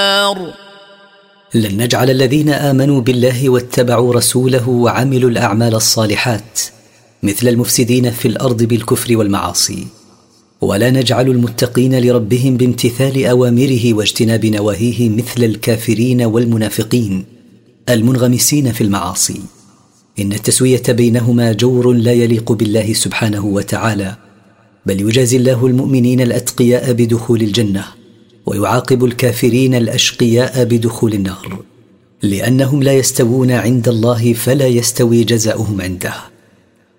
لن نجعل الذين آمنوا بالله واتبعوا رسوله وعملوا الأعمال الصالحات مثل المفسدين في الأرض بالكفر والمعاصي، ولا نجعل المتقين لربهم بامتثال أوامره واجتناب نواهيه مثل الكافرين والمنافقين المنغمسين في المعاصي. إن التسوية بينهما جور لا يليق بالله سبحانه وتعالى، بل يجازي الله المؤمنين الأتقياء بدخول الجنة ويعاقب الكافرين الأشقياء بدخول النار، لأنهم لا يستوون عند الله فلا يستوي جزاؤهم عنده.